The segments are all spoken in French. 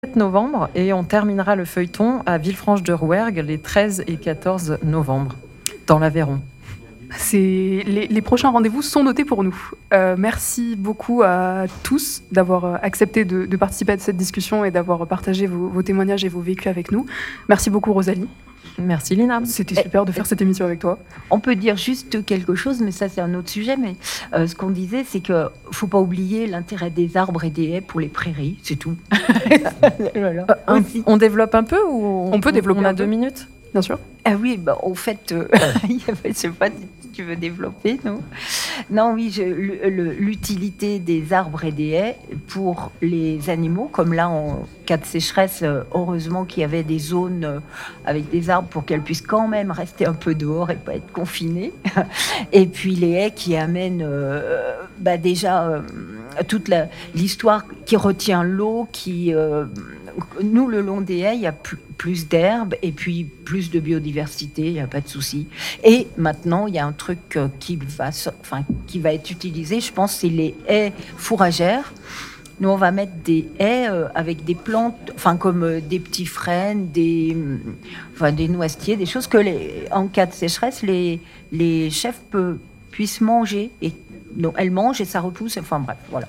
novembre et on terminera le feuilleton à Villefranche-de-Rouergue les 13 et 14 novembre, dans l'Aveyron. Les prochains rendez-vous sont notés pour nous. Merci beaucoup à tous d'avoir accepté de participer à cette discussion et d'avoir partagé vos témoignages et vos vécus avec nous. Merci beaucoup Rosalie. Merci Lina. C'était super de faire cette émission avec toi. On peut dire juste quelque chose, mais ça c'est un autre sujet. Mais ce qu'on disait, c'est qu'il ne faut pas oublier l'intérêt des arbres et des haies pour les prairies, c'est tout. Voilà. On développe un peu ou on peut développer on a un peu. 2 minutes? Bien sûr. Ah oui, bah, au fait, je ne sais pas si tu veux développer, non? Non, oui, l'utilité des arbres et des haies pour les animaux, comme là, en cas de sécheresse, heureusement qu'il y avait des zones avec des arbres pour qu'elles puissent quand même rester un peu dehors et pas être confinées. Et puis les haies qui amènent déjà toute l'histoire qui retient l'eau, nous, le long des haies, il y a plus d'herbes et puis plus de biodiversité, il n'y a pas de souci. Et maintenant, il y a un truc qui va être utilisé, je pense, c'est les haies fourragères. Nous, on va mettre des haies avec des plantes, comme des petits frênes, des noisetiers, des choses que, en cas de sécheresse, les chefs puissent manger. Et donc, elles mangent et ça repousse. Enfin bref, voilà.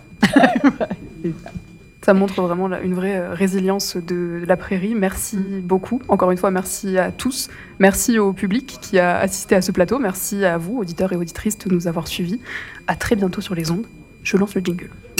Ça montre vraiment une vraie résilience de la prairie. Merci beaucoup. Encore une fois, merci à tous. Merci au public qui a assisté à ce plateau. Merci à vous, auditeurs et auditrices, de nous avoir suivis. À très bientôt sur les ondes. Je lance le jingle.